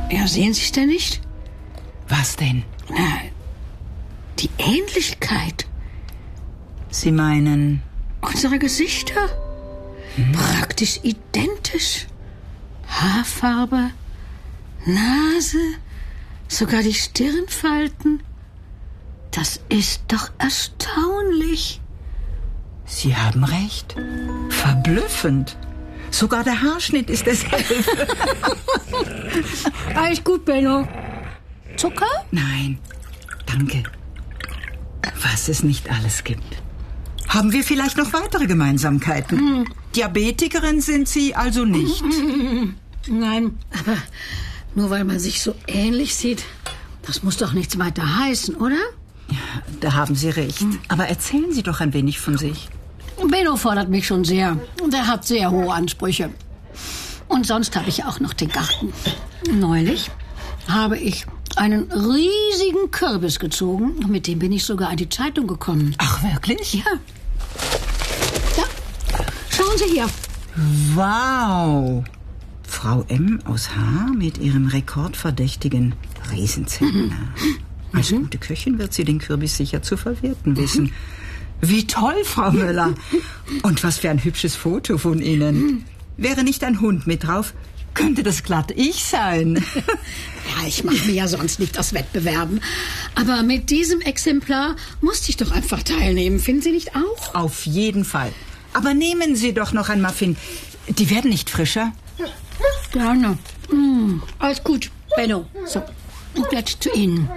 Ja, sehen Sie es denn nicht? Was denn? Na, die Ähnlichkeit. Sie meinen... Unsere Gesichter? Praktisch identisch. Haarfarbe, Nase, sogar die Stirnfalten. Das ist doch erstaunlich. Sie haben recht. Verblüffend. Sogar der Haarschnitt ist derselbe. Alles gut, Benno. Zucker? Nein, danke. Was es nicht alles gibt. Haben wir vielleicht noch weitere Gemeinsamkeiten? Diabetikerin sind Sie also nicht? Nein, aber nur weil man sich so ähnlich sieht, das muss doch nichts weiter heißen, oder? Ja, da haben Sie recht. Aber erzählen Sie doch ein wenig von sich. Benno fordert mich schon sehr. Und er hat sehr hohe Ansprüche. Und sonst habe ich auch noch den Garten. Neulich habe ich einen riesigen Kürbis gezogen. Mit dem bin ich sogar an die Zeitung gekommen. Ach, wirklich? Ja. Da, schauen Sie hier. Wow. Frau M. aus H. mit ihrem rekordverdächtigen Riesenzentner. Als gute Köchin wird sie den Kürbis sicher zu verwerten wissen. Wie toll, Frau Müller. Und was für ein hübsches Foto von Ihnen. Wäre nicht ein Hund mit drauf, könnte das glatt ich sein. Ja, ich mache mir ja sonst nicht aus Wettbewerben. Aber mit diesem Exemplar musste ich doch einfach teilnehmen. Finden Sie nicht auch? Auf jeden Fall. Aber nehmen Sie doch noch ein Muffin. Die werden nicht frischer. Gerne. Alles gut, Benno. So, und jetzt zu Ihnen.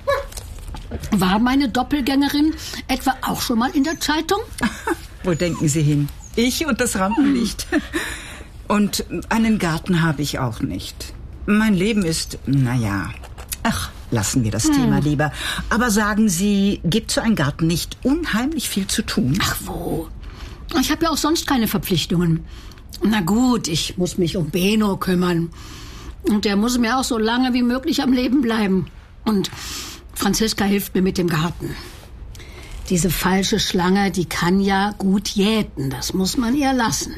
War meine Doppelgängerin etwa auch schon mal in der Zeitung? Wo denken Sie hin? Ich und das Rampenlicht. Und einen Garten habe ich auch nicht. Mein Leben ist, naja, ach, lassen wir das Thema lieber. Aber sagen Sie, gibt so ein Garten nicht unheimlich viel zu tun? Ach wo? Ich habe ja auch sonst keine Verpflichtungen. Na gut, ich muss mich um Benno kümmern. Und der muss mir auch so lange wie möglich am Leben bleiben. Und Franziska hilft mir mit dem Garten. Diese falsche Schlange, die kann ja gut jäten. Das muss man ihr lassen.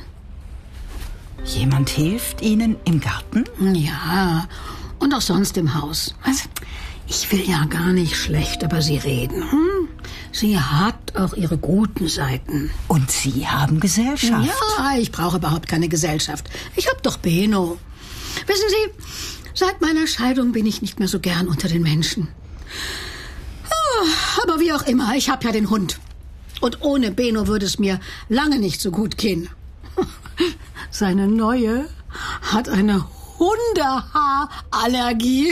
Jemand hilft Ihnen im Garten? Ja, und auch sonst im Haus. Also, ich will ja gar nicht schlecht über sie reden. Sie hat auch ihre guten Seiten. Und Sie haben Gesellschaft? Ja, ich brauche überhaupt keine Gesellschaft. Ich hab doch Benno. Wissen Sie, seit meiner Scheidung bin ich nicht mehr so gern unter den Menschen. Aber wie auch immer, ich habe ja den Hund. Und ohne Benno würde es mir lange nicht so gut gehen. Seine Neue hat eine Hundehaarallergie.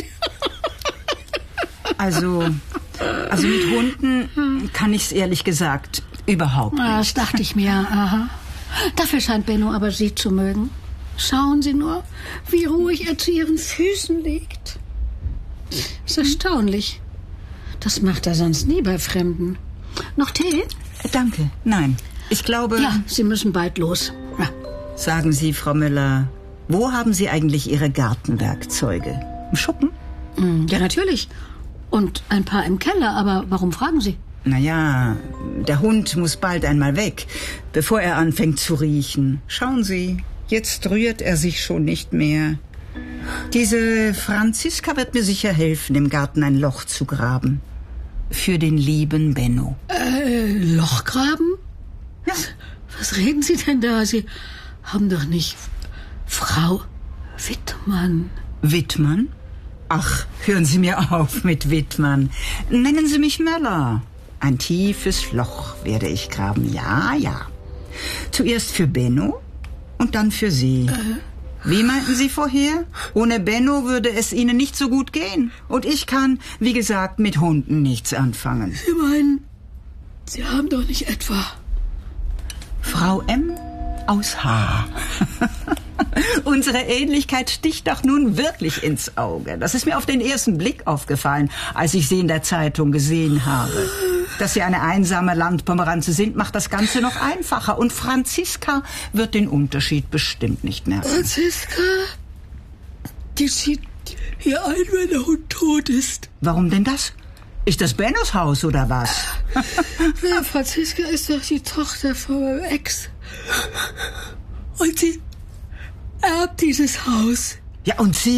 Also mit Hunden kann ich's ehrlich gesagt überhaupt nicht. Das dachte ich mir. Aha. Dafür scheint Benno aber Sie zu mögen. Schauen Sie nur, wie ruhig er zu Ihren Füßen liegt. Ist erstaunlich. Das macht er sonst nie bei Fremden. Noch Tee? Danke, nein. Ich glaube... Ja, Sie müssen bald los. Ja. Sagen Sie, Frau Müller, wo haben Sie eigentlich Ihre Gartenwerkzeuge? Im Schuppen? Ja, natürlich. Und ein paar im Keller, aber warum fragen Sie? Naja, der Hund muss bald einmal weg, bevor er anfängt zu riechen. Schauen Sie, jetzt rührt er sich schon nicht mehr. Diese Franziska wird mir sicher helfen, im Garten ein Loch zu graben. Für den lieben Benno. Loch graben? Ja. Was reden Sie denn da? Sie haben doch nicht Frau Wittmann. Wittmann? Ach, hören Sie mir auf mit Wittmann. Nennen Sie mich Möller. Ein tiefes Loch werde ich graben, ja, ja. Zuerst für Benno und dann für Sie. Wie meinten Sie vorher? Ohne Benno würde es Ihnen nicht so gut gehen. Und ich kann, wie gesagt, mit Hunden nichts anfangen. Sie meinen, Sie haben doch nicht etwa... Frau M. aus H. Unsere Ähnlichkeit sticht doch nun wirklich ins Auge. Das ist mir auf den ersten Blick aufgefallen, als ich Sie in der Zeitung gesehen habe. Dass Sie eine einsame Landpomeranze sind, macht das Ganze noch einfacher. Und Franziska wird den Unterschied bestimmt nicht merken. Franziska, die zieht hier ein, wenn der Hund tot ist. Warum denn das? Ist das Bennos Haus oder was? Ja, Franziska ist doch die Tochter von meinem Ex. Und sie erbt dieses Haus. Ja, und Sie?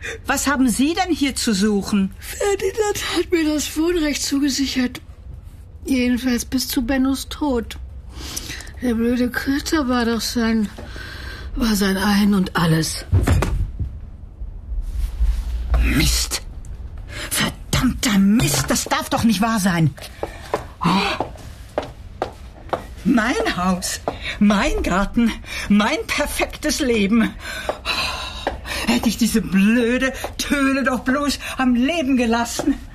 Was haben Sie denn hier zu suchen? Ferdinand hat mir das Wohnrecht zugesichert. Jedenfalls bis zu Bennos Tod. Der blöde Köter war doch sein Ein und Alles. Mist. Verdammter Mist, das darf doch nicht wahr sein. Oh. Mein Haus, mein Garten, mein perfektes Leben. Oh. Hätte ich diese blöde Töne doch bloß am Leben gelassen.